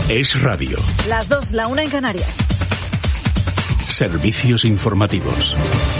Es radio. Las 2, la 1 en Canarias. Servicios informativos.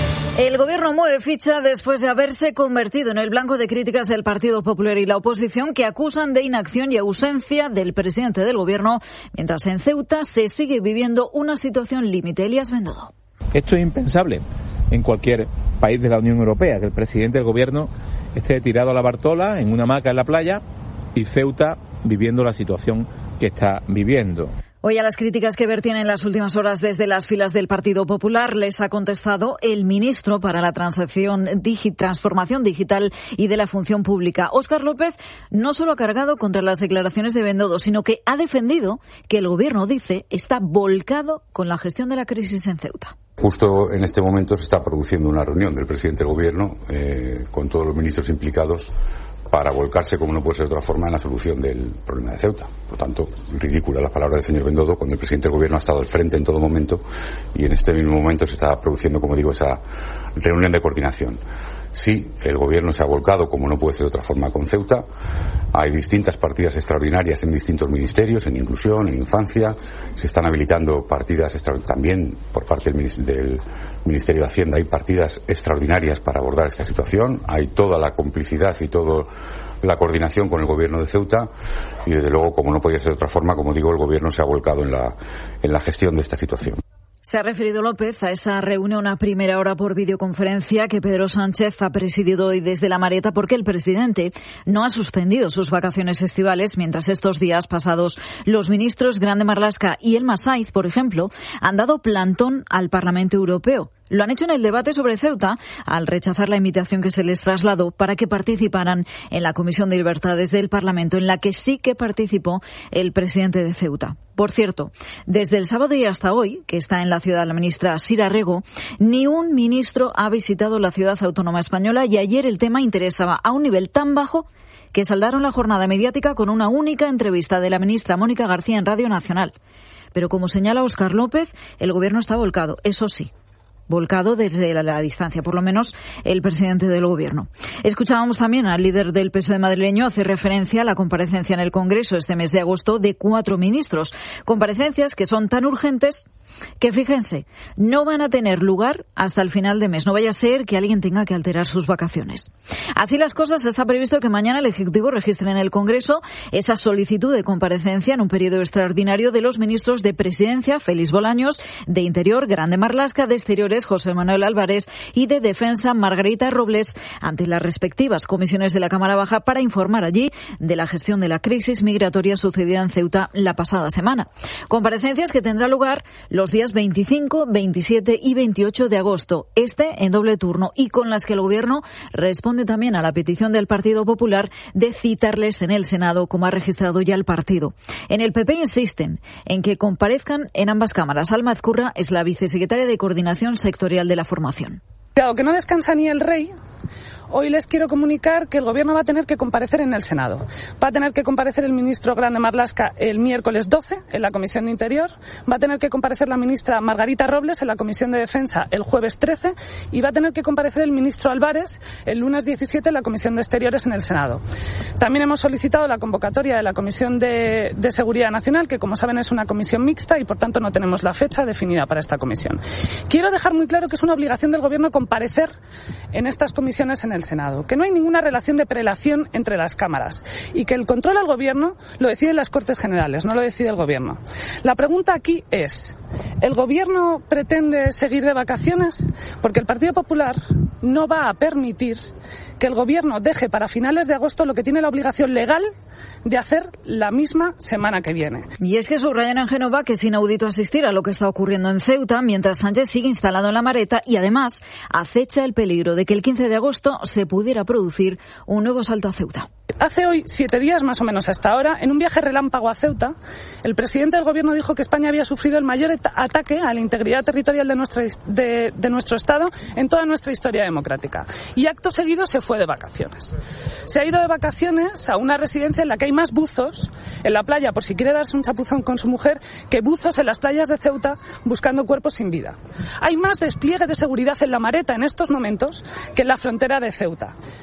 El Gobierno mueve ficha después de haberse convertido en el blanco de críticas del Partido Popular y la oposición, que acusan de inacción y ausencia del presidente del Gobierno, mientras en Ceuta se sigue viviendo una situación límite. Elías Bendodo. Esto es impensable en cualquier país de la Unión Europea, que el presidente del Gobierno esté tirado a la Bartola en una hamaca en la playa y Ceuta viviendo la situación que está viviendo. Hoy a las críticas que vertían en las últimas horas desde las filas del Partido Popular les ha contestado el ministro para la Transformación Digital y de la Función Pública. Óscar López no solo ha cargado contra las declaraciones de Bendodo, sino que ha defendido que el Gobierno, dice, está volcado con la gestión de la crisis en Ceuta. Justo en este momento se está produciendo una reunión del presidente del Gobierno con todos los ministros implicados para volcarse, como no puede ser de otra forma, en la solución del problema de Ceuta. Por tanto, ridículas las palabras del señor Bendodo cuando el presidente del Gobierno ha estado al frente en todo momento y en este mismo momento se está produciendo, como digo, esa reunión de coordinación. Sí, el Gobierno se ha volcado, como no puede ser de otra forma, con Ceuta. Hay distintas partidas extraordinarias en distintos ministerios, en inclusión, en infancia. Se están habilitando partidas también por parte del Ministerio de Hacienda. Hay partidas extraordinarias para abordar esta situación. Hay toda la complicidad y toda la coordinación con el Gobierno de Ceuta. Y desde luego, como no podía ser de otra forma, como digo, el Gobierno se ha volcado en la gestión de esta situación. Se ha referido López a esa reunión a primera hora por videoconferencia que Pedro Sánchez ha presidido hoy desde La Mareta, porque el presidente no ha suspendido sus vacaciones estivales, mientras estos días pasados los ministros Grande Marlaska y Elma Saiz, por ejemplo, han dado plantón al Parlamento Europeo. Lo han hecho en el debate sobre Ceuta, al rechazar la invitación que se les trasladó para que participaran en la Comisión de Libertades del Parlamento, en la que sí que participó el presidente de Ceuta. Por cierto, desde el sábado y hasta hoy, que está en la ciudad la ministra Sira Rego, ni un ministro ha visitado la ciudad autónoma española, y ayer el tema interesaba a un nivel tan bajo que saldaron la jornada mediática con una única entrevista de la ministra Mónica García en Radio Nacional. Pero como señala Óscar López, el Gobierno está volcado, eso sí. Volcado desde la distancia, por lo menos el presidente del Gobierno. Escuchábamos también al líder del PSOE madrileño hacer referencia a la comparecencia en el Congreso este mes de agosto de 4 ministros. Comparecencias que son tan urgentes que, fíjense, no van a tener lugar hasta el final de mes. No vaya a ser que alguien tenga que alterar sus vacaciones. Así las cosas, está previsto que mañana el Ejecutivo registre en el Congreso esa solicitud de comparecencia en un periodo extraordinario de los ministros de Presidencia, Félix Bolaños, de Interior, Grande Marlaska, de Exteriores, José Manuel Álvarez, y de Defensa, Margarita Robles, ante las respectivas comisiones de la Cámara Baja, para informar allí de la gestión de la crisis migratoria sucedida en Ceuta la pasada semana. Comparecencias que tendrán lugar los días 25, 27 y 28 de agosto, en doble turno, y con las que el Gobierno responde también a la petición del Partido Popular de citarles en el Senado, como ha registrado ya el partido. En el PP insisten en que comparezcan en ambas cámaras. Alma Azcurra es la vicesecretaria de Coordinación Sectorial de la Formación. Dado que no descansa ni el rey, hoy les quiero comunicar que el Gobierno va a tener que comparecer en el Senado. Va a tener que comparecer el ministro Grande Marlaska el miércoles 12 en la Comisión de Interior. Va a tener que comparecer la ministra Margarita Robles en la Comisión de Defensa el jueves 13. Y va a tener que comparecer el ministro Álvarez el lunes 17 en la Comisión de Exteriores en el Senado. También hemos solicitado la convocatoria de la Comisión de Seguridad Nacional, que, como saben, es una comisión mixta y, por tanto, no tenemos la fecha definida para esta comisión. Quiero dejar muy claro que es una obligación del Gobierno comparecer en estas comisiones en el Senado, que no hay ninguna relación de prelación entre las cámaras y que el control al Gobierno lo deciden las Cortes Generales, no lo decide el Gobierno. La pregunta aquí es, ¿el Gobierno pretende seguir de vacaciones? Porque el Partido Popular no va a permitir que el Gobierno deje para finales de agosto lo que tiene la obligación legal de hacer la misma semana que viene. Y es que subrayan en Génova que es inaudito asistir a lo que está ocurriendo en Ceuta, mientras Sánchez sigue instalado en La Mareta, y además acecha el peligro de que el 15 de agosto se pudiera producir un nuevo salto a Ceuta. Hace hoy 7 días, más o menos hasta ahora, en un viaje relámpago a Ceuta, el presidente del Gobierno dijo que España había sufrido el mayor ataque a la integridad territorial de nuestro Estado en toda nuestra historia democrática. Y acto seguido se fue de vacaciones. Se ha ido de vacaciones a una residencia en la que hay más buzos en la playa, por si quiere darse un chapuzón con su mujer, que buzos en las playas de Ceuta buscando cuerpos sin vida. Hay más despliegue de seguridad en La Mareta en estos momentos que en la frontera de Ceuta.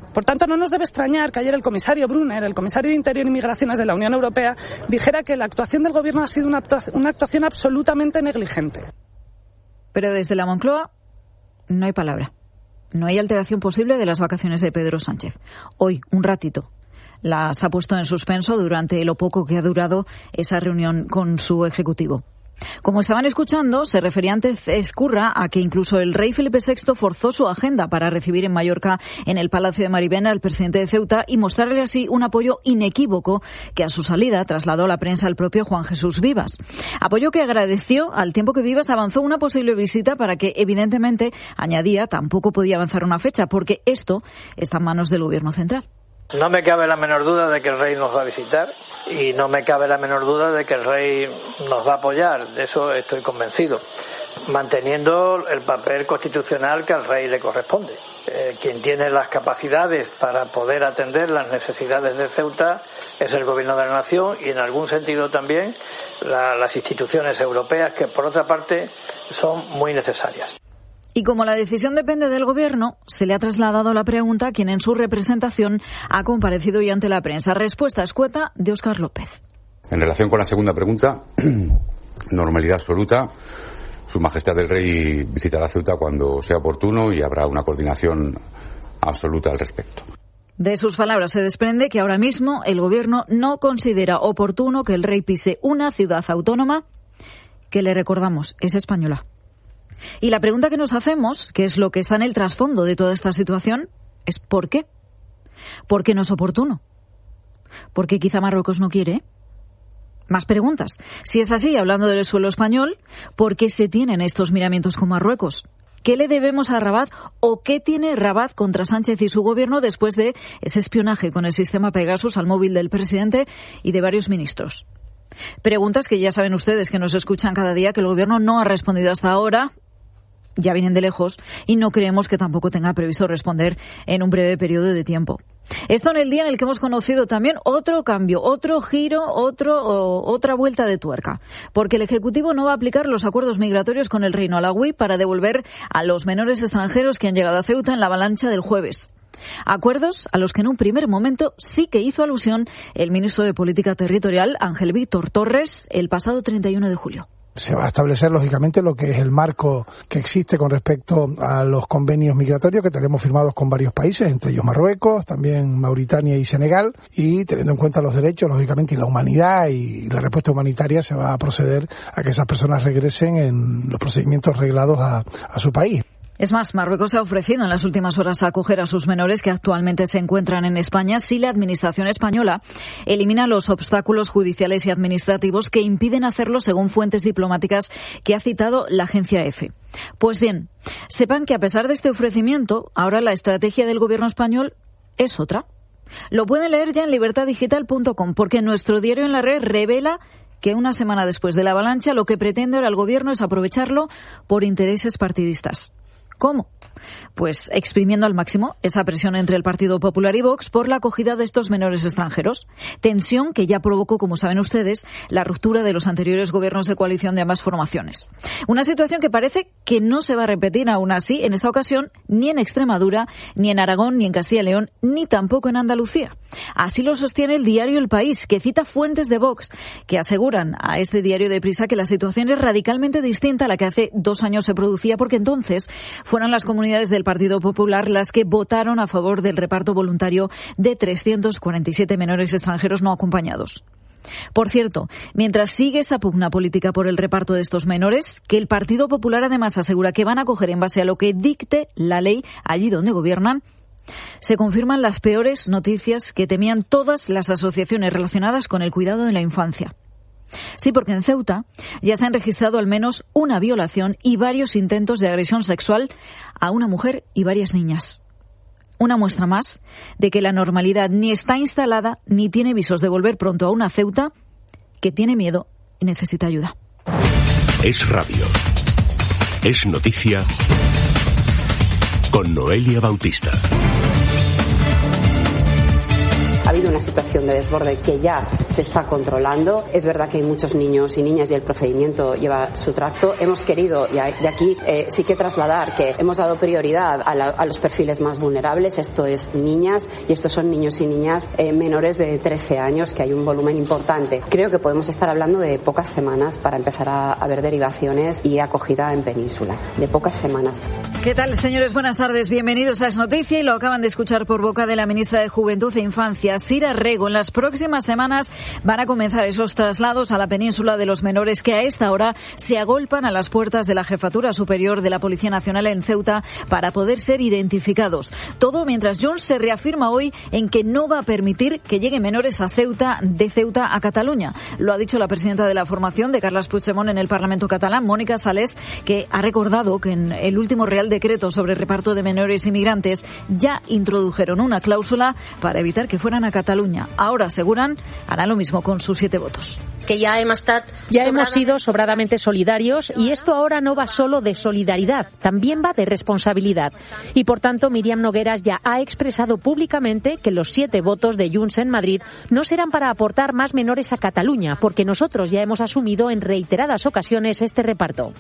Por tanto, no nos debe extrañar que ayer el comisario Brunner, el comisario de Interior y Migraciones de la Unión Europea, dijera que la actuación del Gobierno ha sido una actuación absolutamente negligente. Pero desde la Moncloa no hay palabra. No hay alteración posible de las vacaciones de Pedro Sánchez. Hoy, un ratito, las ha puesto en suspenso durante lo poco que ha durado esa reunión con su ejecutivo. Como estaban escuchando, se refería antes Ezcurra a que incluso el rey Felipe VI forzó su agenda para recibir en Mallorca, en el Palacio de Marivena, al presidente de Ceuta y mostrarle así un apoyo inequívoco que a su salida trasladó a la prensa el propio Juan Jesús Vivas. Apoyo que agradeció al tiempo que Vivas avanzó una posible visita para que, evidentemente, añadía, tampoco podía avanzar una fecha porque esto está en manos del Gobierno central. No me cabe la menor duda de que el rey nos va a visitar y no me cabe la menor duda de que el rey nos va a apoyar, de eso estoy convencido, manteniendo el papel constitucional que al rey le corresponde. Quien tiene las capacidades para poder atender las necesidades de Ceuta es el Gobierno de la Nación y en algún sentido también las instituciones europeas, que por otra parte son muy necesarias. Y como la decisión depende del Gobierno, se le ha trasladado la pregunta a quien en su representación ha comparecido hoy ante la prensa. Respuesta escueta de Óscar López. En relación con la segunda pregunta, normalidad absoluta. Su Majestad el Rey visitará Ceuta cuando sea oportuno y habrá una coordinación absoluta al respecto. De sus palabras se desprende que ahora mismo el Gobierno no considera oportuno que el rey pise una ciudad autónoma que, le recordamos, es española. Y la pregunta que nos hacemos, que es lo que está en el trasfondo de toda esta situación, es ¿por qué? ¿Por qué no es oportuno? ¿Por qué quizá Marruecos no quiere? Más preguntas. Si es así, hablando del suelo español, ¿por qué se tienen estos miramientos con Marruecos? ¿Qué le debemos a Rabat o qué tiene Rabat contra Sánchez y su gobierno después de ese espionaje con el sistema Pegasus al móvil del presidente y de varios ministros? Preguntas que ya saben ustedes que nos escuchan cada día que el gobierno no ha respondido hasta ahora. Ya vienen de lejos y no creemos que tampoco tenga previsto responder en un breve periodo de tiempo. Esto en el día en el que hemos conocido también otro cambio, otro giro, otra vuelta de tuerca. Porque el Ejecutivo no va a aplicar los acuerdos migratorios con el Reino Alauí para devolver a los menores extranjeros que han llegado a Ceuta en la avalancha del jueves. Acuerdos a los que en un primer momento sí que hizo alusión el ministro de Política Territorial, Ángel Víctor Torres, el pasado 31 de julio. Se va a establecer, lógicamente, lo que es el marco que existe con respecto a los convenios migratorios que tenemos firmados con varios países, entre ellos Marruecos, también Mauritania y Senegal, y teniendo en cuenta los derechos, lógicamente, y la humanidad y la respuesta humanitaria, se va a proceder a que esas personas regresen en los procedimientos reglados a su país. Es más, Marruecos se ha ofrecido en las últimas horas a acoger a sus menores que actualmente se encuentran en España si la Administración española elimina los obstáculos judiciales y administrativos que impiden hacerlo, según fuentes diplomáticas que ha citado la agencia EFE. Pues bien, sepan que a pesar de este ofrecimiento, ahora la estrategia del gobierno español es otra. Lo pueden leer ya en libertaddigital.com, porque nuestro diario en la red revela que una semana después de la avalancha lo que pretende ahora el gobierno es aprovecharlo por intereses partidistas. ¿Cómo? Pues exprimiendo al máximo esa presión entre el Partido Popular y Vox por la acogida de estos menores extranjeros. Tensión que ya provocó, como saben ustedes, la ruptura de los anteriores gobiernos de coalición de ambas formaciones. Una situación que parece que no se va a repetir aún así en esta ocasión ni en Extremadura, ni en Aragón, ni en Castilla y León, ni tampoco en Andalucía. Así lo sostiene el diario El País, que cita fuentes de Vox que aseguran a este diario de prisa que la situación es radicalmente distinta a la que hace 2 años se producía, porque entonces fueron las comunidades del Partido Popular las que votaron a favor del reparto voluntario de 347 menores extranjeros no acompañados. Por cierto, mientras sigue esa pugna política por el reparto de estos menores, que el Partido Popular además asegura que van a acoger en base a lo que dicte la ley allí donde gobiernan, se confirman las peores noticias que temían todas las asociaciones relacionadas con el cuidado de la infancia. Sí, porque en Ceuta ya se han registrado al menos una violación y varios intentos de agresión sexual a una mujer y varias niñas. Una muestra más de que la normalidad ni está instalada ni tiene visos de volver pronto a una Ceuta que tiene miedo y necesita ayuda. Es radio. Es noticia con Noelia Bautista. Ha habido una situación de desborde que ya se se está controlando. Es verdad que hay muchos niños y niñas y el procedimiento lleva su tracto. Hemos querido, y de aquí sí que trasladar que hemos dado prioridad a los perfiles más vulnerables. Esto es niñas y estos son niños y niñas menores de 13 años, que hay un volumen importante. Creo que podemos estar hablando de pocas semanas para empezar a ver derivaciones y acogida en península. De pocas semanas. ¿Qué tal, señores? Buenas tardes. Bienvenidos a Es Noticia y lo acaban de escuchar por boca de la ministra de Juventud e Infancia, Sira Rego. En las próximas semanas van a comenzar esos traslados a la península de los menores que a esta hora se agolpan a las puertas de la Jefatura Superior de la Policía Nacional en Ceuta para poder ser identificados. Todo mientras Junts se reafirma hoy en que no va a permitir que lleguen menores de Ceuta a Cataluña. Lo ha dicho la presidenta de la formación de Carles Puigdemont en el Parlamento catalán, Mónica Sales, que ha recordado que en el último Real Decreto sobre reparto de menores inmigrantes ya introdujeron una cláusula para evitar que fueran a Cataluña. Ahora, aseguran, hará lo mismo con sus 7 votos. Que ya hemos sido sobradamente solidarios y esto ahora no va solo de solidaridad, también va de responsabilidad. Y por tanto, Míriam Nogueras ya ha expresado públicamente que los 7 votos de Junts en Madrid no serán para aportar más menores a Cataluña, porque nosotros ya hemos asumido en reiteradas ocasiones este reparto.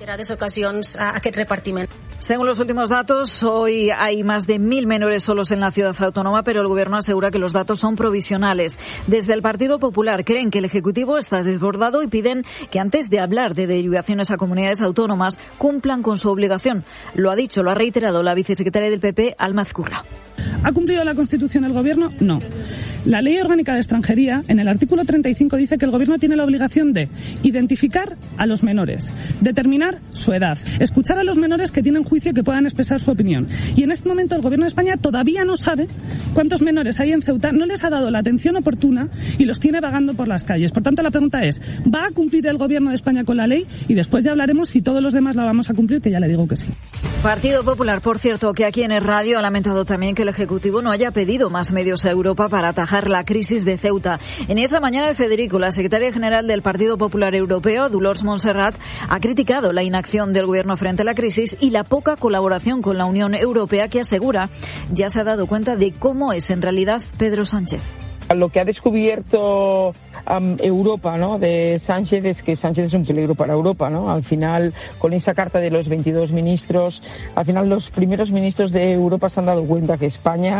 Según los últimos datos, hoy hay más de 1.000 menores solos en la ciudad autónoma, pero el Gobierno asegura que los datos son provisionales. Desde el Partido Popular creen que el Ejecutivo está desbordado y piden que antes de hablar de derivaciones a comunidades autónomas cumplan con su obligación. Lo ha reiterado la vicesecretaria del PP, Alma Ezcurra. ¿Ha cumplido la Constitución el Gobierno? No. La Ley Orgánica de Extranjería, en el artículo 35, dice que el Gobierno tiene la obligación de identificar a los menores, determinar su edad, escuchar a los menores que tienen juicio y que puedan expresar su opinión. Y en este momento el Gobierno de España todavía no sabe cuántos menores hay en Ceuta, no les ha dado la atención oportuna y los tiene vagando por las calles. Por tanto, la pregunta es, ¿va a cumplir el Gobierno de España con la ley? Y después ya hablaremos si todos los demás la vamos a cumplir, que ya le digo que sí. Partido Popular, por cierto, que aquí en el radio ha lamentado también que el Ejecutivo no haya pedido más medios a Europa para atajar la crisis de Ceuta. En esta mañana de Federico, la secretaria general del Partido Popular Europeo, Dolors Montserrat, ha criticado la inacción del Gobierno frente a la crisis y la poca colaboración con la Unión Europea, que asegura ya se ha dado cuenta de cómo es en realidad Pedro Sánchez. Lo que ha descubierto Europa, ¿no?, de Sánchez es que Sánchez es un peligro para Europa, ¿no? Al final, con esa carta de los 22 ministros, al final los primeros ministros de Europa se han dado cuenta que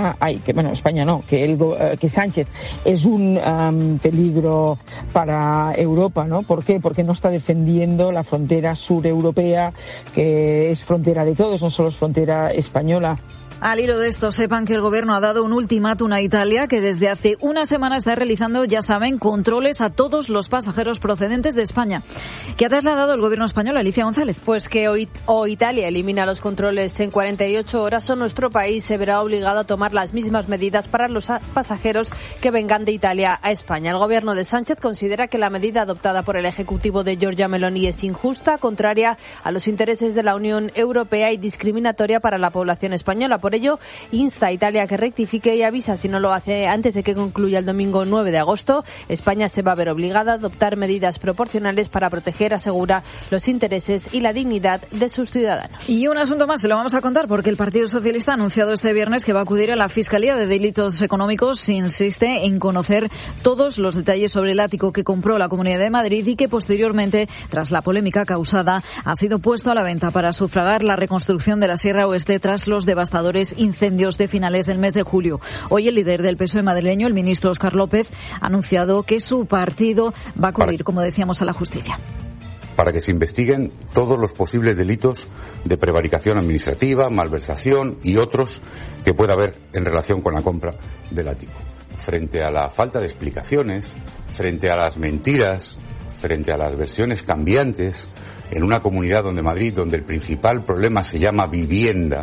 que Sánchez es un peligro para Europa, ¿no? ¿Por qué? Porque no está defendiendo la frontera sureuropea, que es frontera de todos, no solo es frontera española. Al hilo de esto, sepan que el Gobierno ha dado un ultimátum a Italia, que desde hace una semana está realizando, ya saben, controles a todos los pasajeros procedentes de España. ¿Qué ha trasladado el Gobierno español, Alicia González? Pues que hoy Italia elimina los controles en 48 horas, o nuestro país se verá obligado a tomar las mismas medidas para los pasajeros que vengan de Italia a España. El Gobierno de Sánchez considera que la medida adoptada por el Ejecutivo de Giorgia Meloni es injusta, contraria a los intereses de la Unión Europea y discriminatoria para la población española. Por ello, insta a Italia que rectifique y avisa si no lo hace antes de que concluya el domingo 9 de agosto. España se va a ver obligada a adoptar medidas proporcionales para proteger, asegura, los intereses y la dignidad de sus ciudadanos. Y un asunto más se lo vamos a contar porque el Partido Socialista ha anunciado este viernes que va a acudir a la Fiscalía de Delitos Económicos. Insiste en conocer todos los detalles sobre el ático que compró la Comunidad de Madrid y que posteriormente, tras la polémica causada, ha sido puesto a la venta para sufragar la reconstrucción de la Sierra Oeste tras los devastadores incendios de finales del mes de julio. Hoy el líder del PSOE madrileño, el ministro Óscar López, ha anunciado que su partido va a acudir, como decíamos, a la justicia. Para que se investiguen todos los posibles delitos de prevaricación administrativa, malversación y otros que pueda haber en relación con la compra del ático. Frente a la falta de explicaciones, frente a las mentiras, frente a las versiones cambiantes, en una comunidad donde Madrid, donde el principal problema se llama vivienda.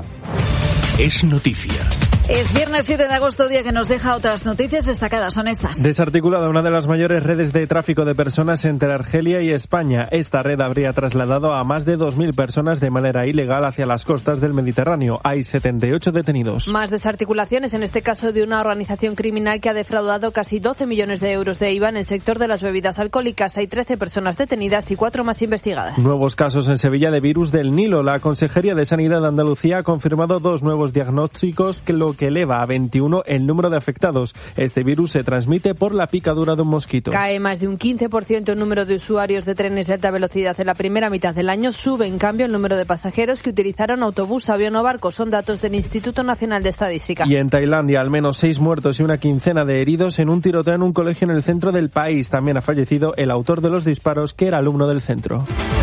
Es noticia. Es viernes 7 de agosto, día que nos deja otras noticias destacadas. Son estas. Desarticulada una de las mayores redes de tráfico de personas entre Argelia y España. Esta red habría trasladado a más de 2.000 personas de manera ilegal hacia las costas del Mediterráneo. Hay 78 detenidos. Más desarticulaciones, en este caso de una organización criminal que ha defraudado casi 12 millones de euros de IVA en el sector de las bebidas alcohólicas. Hay 13 personas detenidas y 4 más investigadas. Nuevos casos en Sevilla de virus del Nilo. La Consejería de Sanidad de Andalucía ha confirmado 2 nuevos diagnósticos, que lo que eleva a 21 el número de afectados. Este virus se transmite por la picadura de un mosquito. Cae más de un 15% el número de usuarios de trenes de alta velocidad en la primera mitad del año. Sube, en cambio, el número de pasajeros que utilizaron autobús, avión o barco. Son datos del Instituto Nacional de Estadística. Y en Tailandia, al menos 6 muertos y una quincena de heridos en un tiroteo en un colegio en el centro del país. También ha fallecido el autor de los disparos, que era alumno del centro.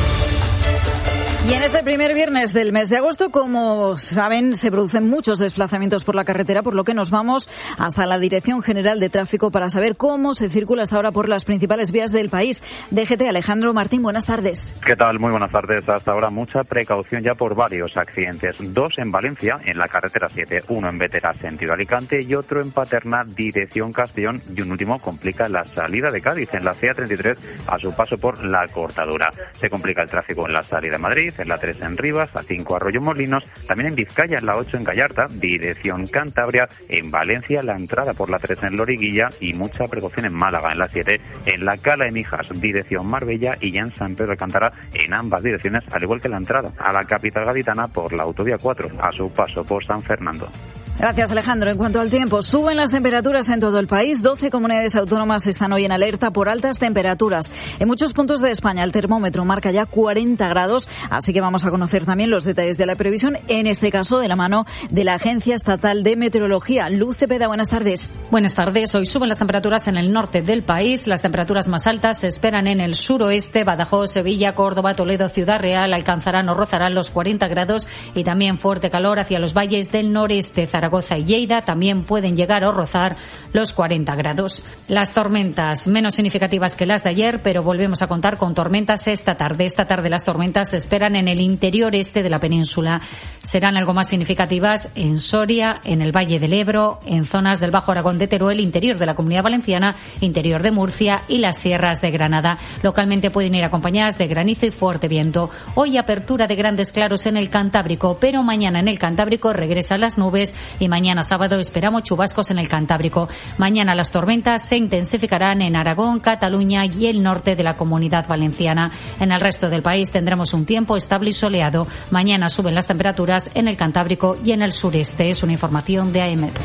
Y en este primer viernes del mes de agosto, como saben, se producen muchos desplazamientos por la carretera, por lo que nos vamos hasta la Dirección General de Tráfico para saber cómo se circula hasta ahora por las principales vías del país. DGT, Alejandro Martín, buenas tardes. ¿Qué tal? Muy buenas tardes. Hasta ahora mucha precaución ya por varios accidentes. 2 en Valencia, en la carretera 7, 1 en Bétera, sentido Alicante, y otro en Paterna, dirección Castellón, y un último complica la salida de Cádiz, en la CA33, a su paso por la Cortadura. Se complica el tráfico en la salida de Madrid, en la 3 en Rivas, la 5 Arroyo Molinos, también en Vizcaya, en la 8 en Gallarta, dirección Cantabria, en Valencia la entrada por la 3 en Loriguilla, y mucha precaución en Málaga, en la 7, en la Cala de Mijas, dirección Marbella, y ya en San Pedro de Alcántara, en ambas direcciones, al igual que la entrada a la capital gaditana por la autovía 4, a su paso por San Fernando. Gracias, Alejandro. En cuanto al tiempo, suben las temperaturas en todo el país. 12 comunidades autónomas están hoy en alerta por altas temperaturas. En muchos puntos de España el termómetro marca ya 40 grados, así que vamos a conocer también los detalles de la previsión, en este caso de la mano de la Agencia Estatal de Meteorología. Luz Cepeda, buenas tardes. Buenas tardes. Hoy suben las temperaturas en el norte del país. Las temperaturas más altas se esperan en el suroeste, Badajoz, Sevilla, Córdoba, Toledo, Ciudad Real. Alcanzarán o rozarán los 40 grados, y también fuerte calor hacia los valles del noreste. Zaragoza y Lleida también pueden llegar o rozar los 40 grados. Las tormentas menos significativas que las de ayer, pero volvemos a contar con tormentas esta tarde. Esta tarde las tormentas se esperan en el interior este de la península. Serán algo más significativas en Soria, en el Valle del Ebro, en zonas del Bajo Aragón de Teruel, interior de la Comunidad Valenciana, interior de Murcia y las sierras de Granada. Localmente pueden ir acompañadas de granizo y fuerte viento. Hoy apertura de grandes claros en el Cantábrico, pero mañana en el Cantábrico regresan las nubes, y mañana sábado esperamos chubascos en el Cantábrico. Mañana las tormentas se intensificarán en Aragón, Cataluña y el norte de la Comunidad Valenciana. En el resto del país tendremos un tiempo estable y soleado. Mañana suben las temperaturas en el Cantábrico y en el sureste. Es una información de AEMET.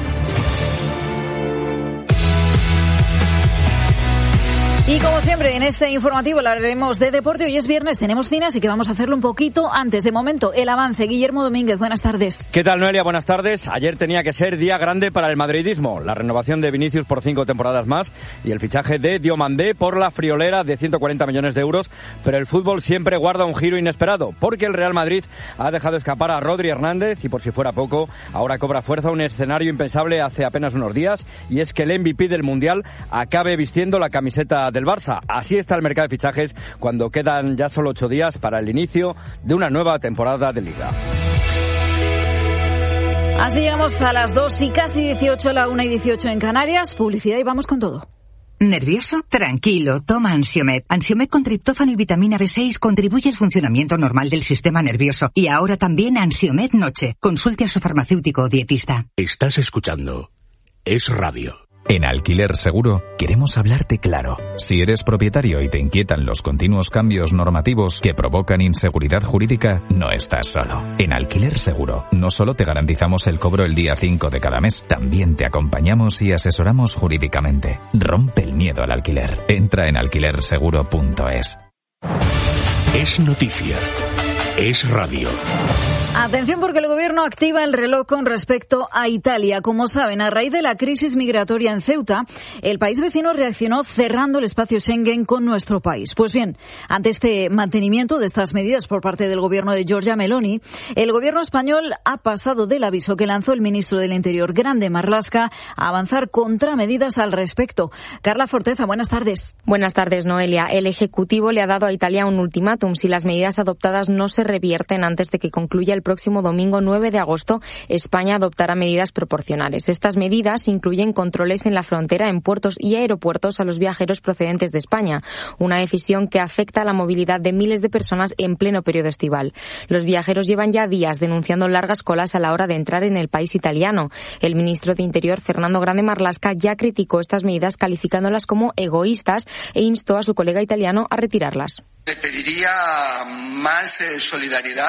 Y como siempre, en este informativo hablaremos de deporte. Hoy es viernes, tenemos cine, así que vamos a hacerlo un poquito antes. De momento, el avance. Guillermo Domínguez, buenas tardes. ¿Qué tal, Noelia? Buenas tardes. Ayer tenía que ser día grande para el madridismo. La renovación de Vinicius por 5 temporadas más y el fichaje de Diomandé por la friolera de 140 millones de euros. Pero el fútbol siempre guarda un giro inesperado, porque el Real Madrid ha dejado escapar a Rodri Hernández y, por si fuera poco, ahora cobra fuerza un escenario impensable hace apenas unos días, y es que el MVP del Mundial acabe vistiendo la camiseta del Barça. Así está el mercado de fichajes cuando quedan ya solo 8 días para el inicio de una nueva temporada de Liga. Así llegamos a las 2 y casi 18, la 1 y 18 en Canarias. Publicidad y vamos con todo. ¿Nervioso? Tranquilo, toma Ansiomed. Ansiomed con triptófano y vitamina B6 contribuye al funcionamiento normal del sistema nervioso. Y ahora también Ansiomed Noche. Consulte a su farmacéutico o dietista. Estás escuchando Es Radio. En Alquiler Seguro queremos hablarte claro. Si eres propietario y te inquietan los continuos cambios normativos que provocan inseguridad jurídica, no estás solo. En Alquiler Seguro no solo te garantizamos el cobro el día 5 de cada mes, también te acompañamos y asesoramos jurídicamente. Rompe el miedo al alquiler. Entra en alquilerseguro.es. Es noticia. Es radio. Atención, porque el gobierno activa el reloj con respecto a Italia. Como saben, a raíz de la crisis migratoria en Ceuta, el país vecino reaccionó cerrando el espacio Schengen con nuestro país. Pues bien, ante este mantenimiento de estas medidas por parte del gobierno de Giorgia Meloni, el gobierno español ha pasado del aviso que lanzó el ministro del Interior, Grande Marlaska, a avanzar contramedidas al respecto. Carla Forteza, buenas tardes. Buenas tardes, Noelia. El Ejecutivo le ha dado a Italia un ultimátum. Si las medidas adoptadas no se revierten antes de que concluya el próximo domingo 9 de agosto, España adoptará medidas proporcionales. Estas medidas incluyen controles en la frontera, en puertos y aeropuertos a los viajeros procedentes de España, una decisión que afecta a la movilidad de miles de personas en pleno periodo estival. Los viajeros llevan ya días denunciando largas colas a la hora de entrar en el país italiano. El ministro de Interior, Fernando Grande Marlaska, ya criticó estas medidas calificándolas como egoístas e instó a su colega italiano a retirarlas. Le pediría más solidaridad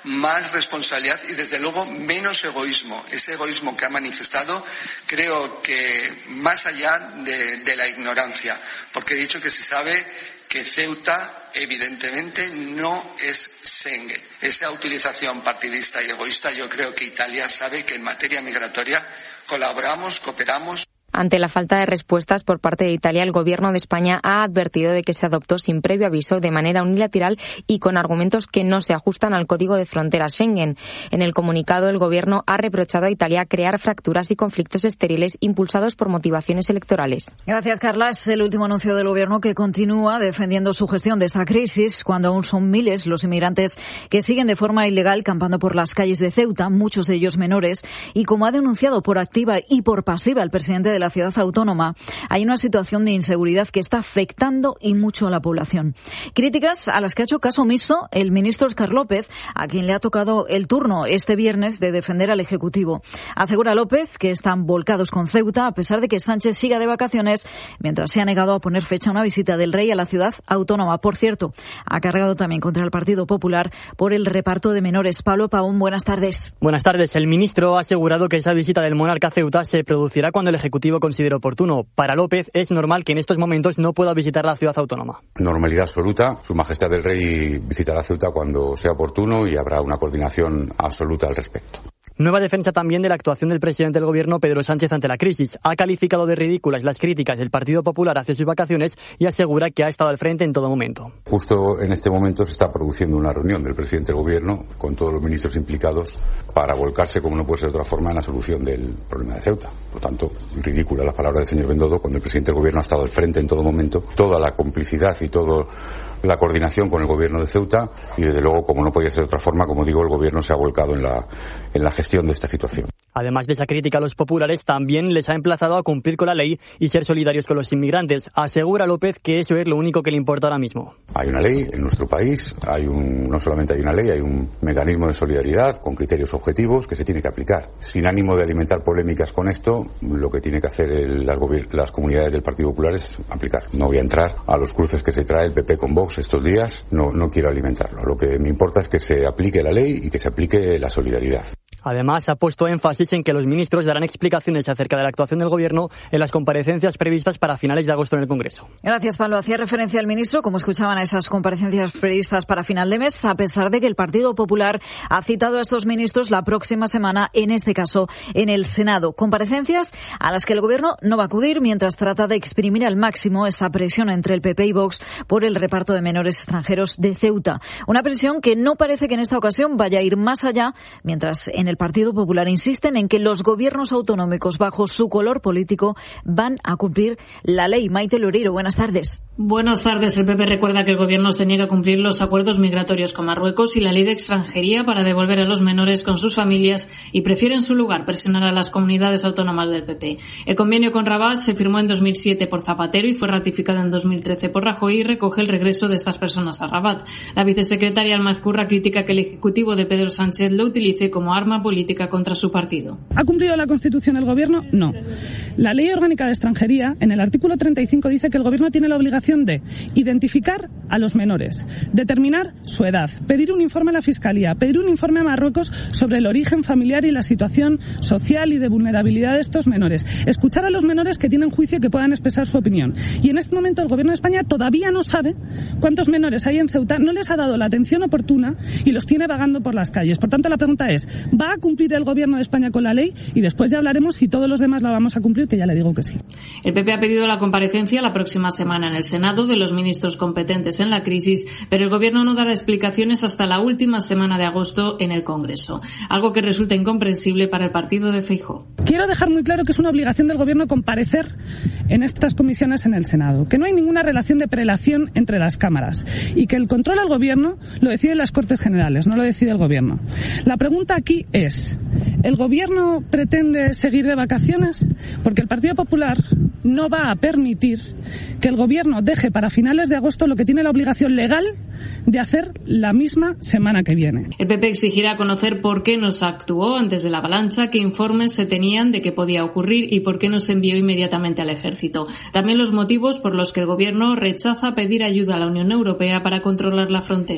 más responsabilidad y desde luego menos egoísmo. Ese egoísmo que ha manifestado creo que más allá de la ignorancia, porque he dicho que se sabe que Ceuta evidentemente no es Schengen. Esa utilización partidista y egoísta, yo creo que Italia sabe que en materia migratoria colaboramos, cooperamos. Ante la falta de respuestas por parte de Italia, el Gobierno de España ha advertido de que se adoptó sin previo aviso, de manera unilateral y con argumentos que no se ajustan al Código de Fronteras Schengen. En el comunicado, el Gobierno ha reprochado a Italia crear fracturas y conflictos estériles impulsados por motivaciones electorales. Gracias, Carla. Es el último anuncio del Gobierno, que continúa defendiendo su gestión de esta crisis, cuando aún son miles los inmigrantes que siguen de forma ilegal campando por las calles de Ceuta, muchos de ellos menores, y como ha denunciado por activa y por pasiva el presidente de la ciudad autónoma, hay una situación de inseguridad que está afectando y mucho a la población. Críticas a las que ha hecho caso omiso el ministro Óscar López, a quien le ha tocado el turno este viernes de defender al Ejecutivo. Asegura López que están volcados con Ceuta, a pesar de que Sánchez siga de vacaciones, mientras se ha negado a poner fecha a una visita del rey a la ciudad autónoma. Por cierto, ha cargado también contra el Partido Popular por el reparto de menores. Pablo Pavón, buenas tardes. Buenas tardes. El ministro ha asegurado que esa visita del monarca a Ceuta se producirá cuando el Ejecutivo considere oportuno. Para López es normal que en estos momentos no pueda visitar la ciudad autónoma. Normalidad absoluta. Su Majestad el Rey visitará Ceuta cuando sea oportuno y habrá una coordinación absoluta al respecto. Nueva defensa también de la actuación del presidente del Gobierno, Pedro Sánchez, ante la crisis. Ha calificado de ridículas las críticas del Partido Popular hacia sus vacaciones y asegura que ha estado al frente en todo momento. Justo en este momento se está produciendo una reunión del presidente del Gobierno con todos los ministros implicados para volcarse, como no puede ser de otra forma, en la solución del problema de Ceuta. Por lo tanto, ridícula la palabra del señor Bendodo cuando el presidente del Gobierno ha estado al frente en todo momento. Toda la complicidad y toda la coordinación con el Gobierno de Ceuta y, desde luego, como no podía ser de otra forma, como digo, el Gobierno se ha volcado en la gestión de esta situación. Además de esa crítica a los populares, también les ha emplazado a cumplir con la ley y ser solidarios con los inmigrantes. Asegura López que eso es lo único que le importa ahora mismo. Hay una ley en nuestro país, no solamente hay una ley, hay un mecanismo de solidaridad con criterios objetivos que se tiene que aplicar. Sin ánimo de alimentar polémicas con esto, lo que tiene que hacer las comunidades del Partido Popular es aplicar. No voy a entrar a los cruces que se trae el PP con Vox estos días, no quiero alimentarlo. Lo que me importa es que se aplique la ley y que se aplique la solidaridad. Además, ha puesto énfasis en que los ministros darán explicaciones acerca de la actuación del Gobierno en las comparecencias previstas para finales de agosto en el Congreso. Gracias, Pablo. Hacía referencia al ministro, como escuchaban, a esas comparecencias previstas para final de mes, a pesar de que el Partido Popular ha citado a estos ministros la próxima semana, en este caso, en el Senado. Comparecencias a las que el Gobierno no va a acudir mientras trata de exprimir al máximo esa presión entre el PP y Vox por el reparto de menores extranjeros de Ceuta. Una presión que no parece que en esta ocasión vaya a ir más allá, mientras en el Partido Popular insisten en que los gobiernos autonómicos, bajo su color político, van a cumplir la ley. Maite Loreiro, buenas tardes. Buenas tardes. El PP recuerda que el Gobierno se niega a cumplir los acuerdos migratorios con Marruecos y la ley de extranjería para devolver a los menores con sus familias y prefiere en su lugar presionar a las comunidades autónomas del PP. El convenio con Rabat se firmó en 2007 por Zapatero y fue ratificado en 2013 por Rajoy y recoge el regreso de estas personas a Rabat. La vicesecretaria Alma Ezcurra critica que el Ejecutivo de Pedro Sánchez lo utilice como arma política contra su partido. ¿Ha cumplido la Constitución el Gobierno? No. La Ley Orgánica de Extranjería, en el artículo 35, dice que el Gobierno tiene la obligación de identificar a los menores, determinar su edad, pedir un informe a la Fiscalía, pedir un informe a Marruecos sobre el origen familiar y la situación social y de vulnerabilidad de estos menores, escuchar a los menores que tienen juicio y que puedan expresar su opinión. Y en este momento el Gobierno de España todavía no sabe cuántos menores hay en Ceuta, no les ha dado la atención oportuna y los tiene vagando por las calles. Por tanto, la pregunta es, ¿va a cumplir el Gobierno de España con la ley? Y después ya hablaremos si todos los demás la vamos a cumplir, que ya le digo que sí. El PP ha pedido la comparecencia la próxima semana en el Senado de los ministros competentes en la crisis, pero el Gobierno no dará explicaciones hasta la última semana de agosto en el Congreso, algo que resulta incomprensible para el partido de Feijóo. Quiero dejar muy claro que es una obligación del Gobierno comparecer en estas comisiones en el Senado, que no hay ninguna relación de prelación entre las cámaras y que el control al Gobierno lo deciden las Cortes Generales, no lo decide el Gobierno. La pregunta aquí es, ¿el Gobierno pretende seguir de vacaciones? Porque el Partido Popular no va a permitir que el Gobierno deje para finales de agosto lo que tiene la obligación legal de hacer la misma semana que viene. El PP exigirá conocer por qué no se actuó antes de la avalancha, qué informes se tenían de que podía ocurrir y por qué no se envió inmediatamente al Ejército. También los motivos por los que el Gobierno rechaza pedir ayuda a la Unión Europea para controlar la frontera.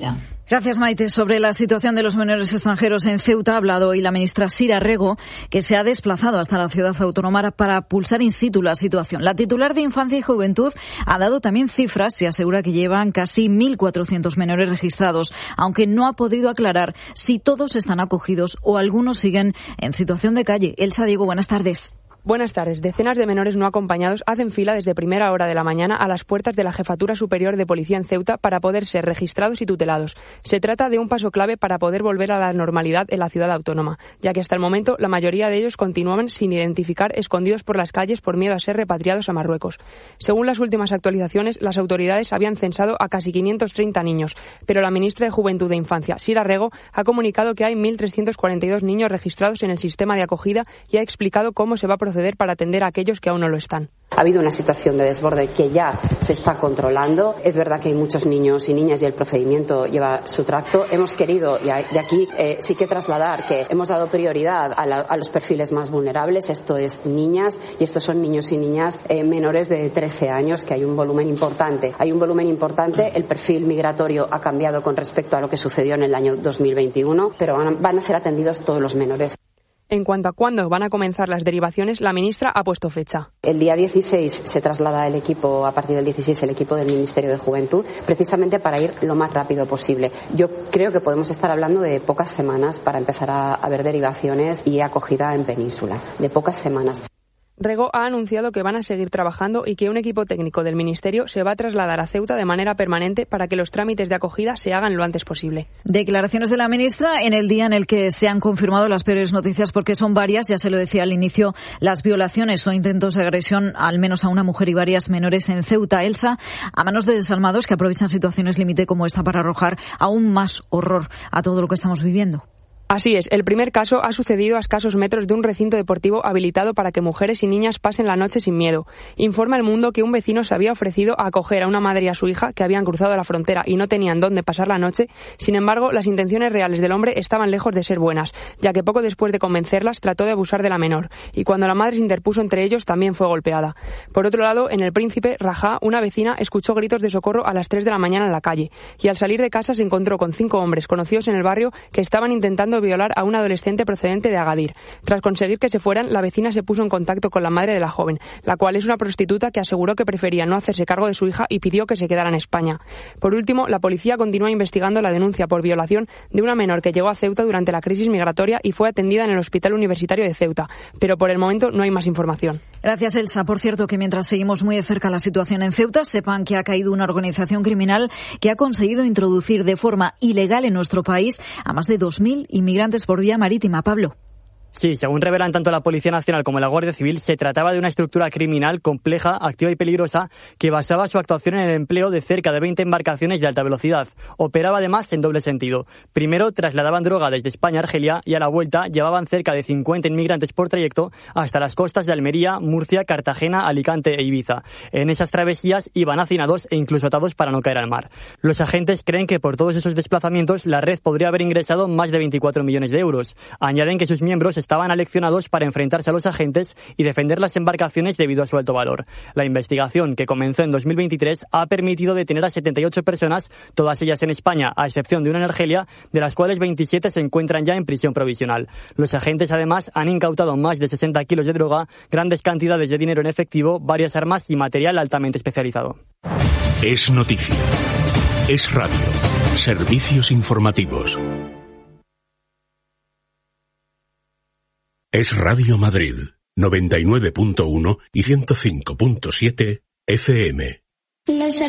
Gracias, Maite. Sobre la situación de los menores extranjeros en Ceuta ha hablado hoy la ministra Sira Rego, que se ha desplazado hasta la ciudad autónoma para pulsar in situ la situación. La titular de Infancia y Juventud ha dado también cifras y asegura que llevan casi 1.400 menores registrados, aunque no ha podido aclarar si todos están acogidos o algunos siguen en situación de calle. Elsa Diego, buenas tardes. Buenas tardes. Decenas de menores no acompañados hacen fila desde primera hora de la mañana a las puertas de la Jefatura Superior de Policía en Ceuta para poder ser registrados y tutelados. Se trata de un paso clave para poder volver a la normalidad en la ciudad autónoma, ya que hasta el momento la mayoría de ellos continuaban sin identificar, escondidos por las calles por miedo a ser repatriados a Marruecos. Según las últimas actualizaciones, las autoridades habían censado a casi 530 niños, pero la ministra de Juventud e Infancia, Sira Rego, ha comunicado que hay 1.342 niños registrados en el sistema de acogida y ha explicado cómo se va a proceder para atender a aquellos que aún no lo están. Ha habido una situación de desborde que ya se está controlando. Es verdad que hay muchos niños y niñas y el procedimiento lleva su tracto. Hemos querido, y aquí sí que trasladar que hemos dado prioridad a los perfiles más vulnerables. Esto es niñas y estos son niños y niñas menores de 13 años, que hay un volumen importante. El perfil migratorio ha cambiado con respecto a lo que sucedió en el año 2021, pero van a ser atendidos todos los menores. En cuanto a cuándo van a comenzar las derivaciones, la ministra ha puesto fecha. El día 16 se traslada el equipo, a partir del 16, el equipo del Ministerio de Juventud, precisamente para ir lo más rápido posible. Yo creo que podemos estar hablando de pocas semanas para empezar a ver derivaciones y acogida en Península. De pocas semanas. Rego ha anunciado que van a seguir trabajando y que un equipo técnico del Ministerio se va a trasladar a Ceuta de manera permanente para que los trámites de acogida se hagan lo antes posible. Declaraciones de la ministra en el día en el que se han confirmado las peores noticias, porque son varias, ya se lo decía al inicio, las violaciones o intentos de agresión al menos a una mujer y varias menores en Ceuta, Elsa, a manos de desalmados que aprovechan situaciones límite como esta para arrojar aún más horror a todo lo que estamos viviendo. Así es, el primer caso ha sucedido a escasos metros de un recinto deportivo habilitado para que mujeres y niñas pasen la noche sin miedo. Informa El Mundo que un vecino se había ofrecido a acoger a una madre y a su hija que habían cruzado la frontera y no tenían dónde pasar la noche. Sin embargo, las intenciones reales del hombre estaban lejos de ser buenas, ya que poco después de convencerlas trató de abusar de la menor, y cuando la madre se interpuso entre ellos también fue golpeada. Por otro lado, en El Príncipe, Rajá, una vecina escuchó gritos de socorro a las 3 de la mañana en la calle, y al salir de casa se encontró con 5 hombres conocidos en el barrio que estaban intentando violar a un adolescente procedente de Agadir. Tras conseguir que se fueran, la vecina se puso en contacto con la madre de la joven, la cual es una prostituta que aseguró que prefería no hacerse cargo de su hija y pidió que se quedara en España. Por último, la policía continúa investigando la denuncia por violación de una menor que llegó a Ceuta durante la crisis migratoria y fue atendida en el Hospital Universitario de Ceuta, pero por el momento no hay más información. Gracias, Elsa. Por cierto, que mientras seguimos muy de cerca la situación en Ceuta, sepan que ha caído una organización criminal que ha conseguido introducir de forma ilegal en nuestro país a más de 2.000 inmigrantes por vía marítima. Pablo. Sí, según revelan tanto la Policía Nacional como la Guardia Civil, se trataba de una estructura criminal compleja, activa y peligrosa que basaba su actuación en el empleo de cerca de 20 embarcaciones de alta velocidad. Operaba además en doble sentido. Primero trasladaban droga desde España a Argelia y a la vuelta llevaban cerca de 50 inmigrantes por trayecto hasta las costas de Almería, Murcia, Cartagena, Alicante e Ibiza. En esas travesías iban hacinados e incluso atados para no caer al mar. Los agentes creen que por todos esos desplazamientos la red podría haber ingresado más de 24 millones de euros. Añaden que sus miembros estaban aleccionados para enfrentarse a los agentes y defender las embarcaciones debido a su alto valor. La investigación, que comenzó en 2023, ha permitido detener a 78 personas, todas ellas en España, a excepción de una en Argelia, de las cuales 27 se encuentran ya en prisión provisional. Los agentes, además, han incautado más de 60 kilos de droga, grandes cantidades de dinero en efectivo, varias armas y material altamente especializado. Es noticia. Es radio. Servicios informativos. Es Radio Madrid, 99.1 y 105.7 FM.